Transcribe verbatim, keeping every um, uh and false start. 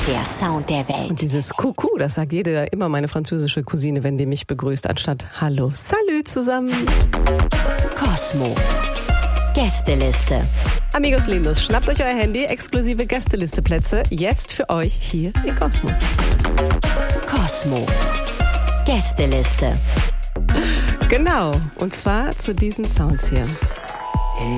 Der Sound der Welt. Und dieses Coucou, das sagt jede immer meine französische Cousine, wenn die mich begrüßt, anstatt Hallo, Salut zusammen. Cosmo. Gästeliste. Amigos lindos, schnappt euch euer Handy, exklusive Gästelisteplätze, jetzt für euch hier in Cosmo. Cosmo. Gästeliste. Genau, und zwar zu diesen Sounds hier.